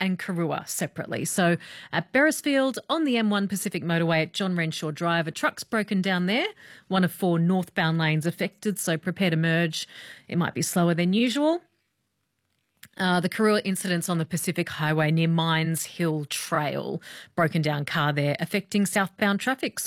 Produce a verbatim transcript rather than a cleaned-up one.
and Karua separately. So at Beresfield on the M one Pacific motorway at John Renshaw Drive, a truck's broken down there. One of four northbound lanes affected, so prepare to merge. It might be slower than usual. Uh, the Karua incidents on the Pacific Highway near Mines Hill Trail. Broken down car there affecting southbound traffic.